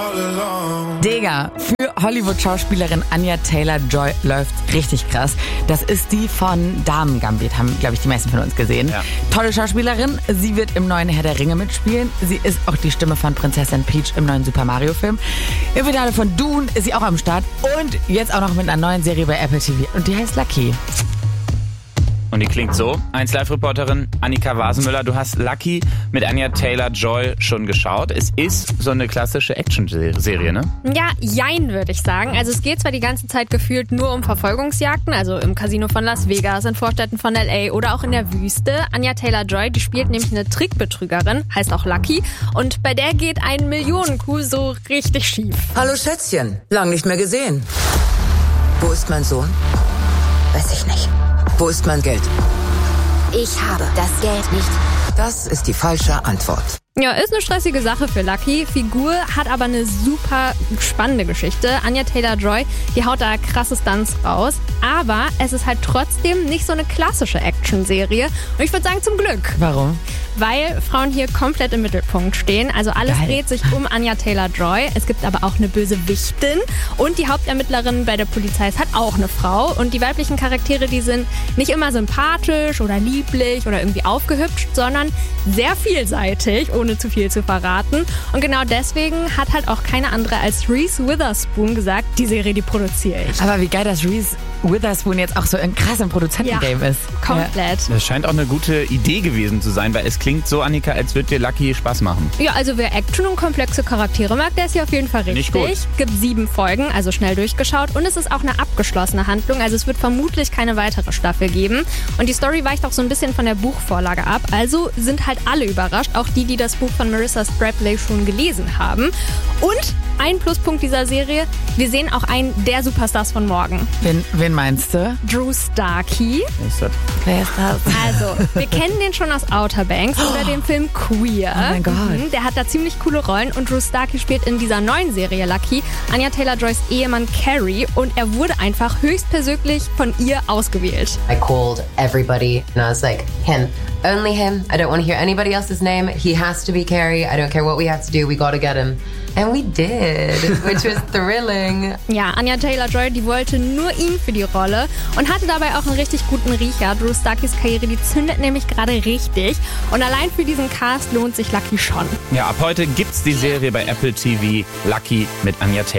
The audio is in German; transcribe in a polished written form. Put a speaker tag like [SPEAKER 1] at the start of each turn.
[SPEAKER 1] Digga, für Hollywood-Schauspielerin Anya Taylor-Joy läuft's richtig krass. Das ist die von Damen-Gambit, haben, glaube ich, die meisten von uns gesehen. Ja. Tolle Schauspielerin, sie wird im neuen Herr der Ringe mitspielen. Sie ist auch die Stimme von Prinzessin Peach im neuen Super Mario-Film. Im Finale von Dune ist sie auch am Start und jetzt auch noch mit einer neuen Serie bei Apple TV und die heißt Lucky.
[SPEAKER 2] Und die klingt so. 1Live-Reporterin Annika Wasenmüller, du hast Lucky mit Anya Taylor-Joy schon geschaut. Es ist so eine klassische Action-Serie, ne?
[SPEAKER 3] Ja, jein, würde ich sagen. Also es geht zwar die ganze Zeit gefühlt nur um Verfolgungsjagden, also im Casino von Las Vegas, in Vorstädten von L.A. oder auch in der Wüste. Anya Taylor-Joy, die spielt nämlich eine Trickbetrügerin, heißt auch Lucky. Und bei der geht ein Millionencoup so richtig schief.
[SPEAKER 4] Hallo Schätzchen, lang nicht mehr gesehen. Wo ist mein Sohn? Weiß ich nicht. Wo ist mein Geld?
[SPEAKER 5] Ich habe das Geld nicht.
[SPEAKER 4] Das ist die falsche Antwort.
[SPEAKER 3] Ja, ist eine stressige Sache für Lucky. Figur hat aber eine super spannende Geschichte. Anya Taylor-Joy, die haut da krasse Stunts raus. Aber es ist halt trotzdem nicht so eine klassische Action-Serie. Und ich würde sagen, zum Glück.
[SPEAKER 1] Warum?
[SPEAKER 3] Weil Frauen hier komplett im Mittelpunkt stehen. Also alles dreht sich um Anya Taylor-Joy. Es gibt aber auch eine böse Wichtin. Und die Hauptermittlerin bei der Polizei ist halt auch eine Frau. Und die weiblichen Charaktere, die sind nicht immer sympathisch oder lieblich oder irgendwie aufgehübscht, sondern sehr vielseitig, ohne zu viel zu verraten. Und genau deswegen hat halt auch keine andere als Reese Witherspoon gesagt, die Serie, die produziere ich.
[SPEAKER 1] Aber wie geil, dass Reese Witherspoon jetzt auch so ein krasses Produzentengame ist.
[SPEAKER 3] Komplett.
[SPEAKER 2] Das scheint auch eine gute Idee gewesen zu sein, weil es klingt so, Annika, als würde dir Lucky Spaß machen.
[SPEAKER 3] Ja, also wer Action und komplexe Charaktere mag, der ist hier auf jeden Fall richtig.
[SPEAKER 2] Nicht gut.
[SPEAKER 3] Gibt 7 Folgen, also schnell durchgeschaut. Und es ist auch eine abgeschlossene Handlung, also es wird vermutlich keine weitere Staffel geben. Und die Story weicht auch so ein bisschen von der Buchvorlage ab. Also sind halt alle überrascht, auch die das Buch von Marissa Strapley schon gelesen haben. Und ein Pluspunkt dieser Serie, wir sehen auch einen der Superstars von morgen.
[SPEAKER 1] Wen meinst du?
[SPEAKER 3] Drew Starkey.
[SPEAKER 1] Wer ist das?
[SPEAKER 3] Also, wir kennen den schon aus Outer Banks oder dem Film Queer.
[SPEAKER 1] Oh mein Gott.
[SPEAKER 3] Der hat da ziemlich coole Rollen und Drew Starkey spielt in dieser neuen Serie Lucky Anya Taylor-Joys Ehemann Carrie und er wurde einfach höchstpersönlich von ihr ausgewählt.
[SPEAKER 5] I called everybody and I was like, him. Only him. I don't want to hear anybody else's name. He has to be Carrie. I don't care what we have to do. We gotta get him. And we did, which was thrilling.
[SPEAKER 3] Ja, Anya Taylor-Joy, die wollte nur ihn für die Rolle und hatte dabei auch einen richtig guten Riecher. Drew Starkeys Karriere, die zündet nämlich gerade richtig. Und allein für diesen Cast lohnt sich Lucky schon.
[SPEAKER 2] Ja, ab heute gibt's die Serie bei Apple TV Lucky mit Anya Taylor.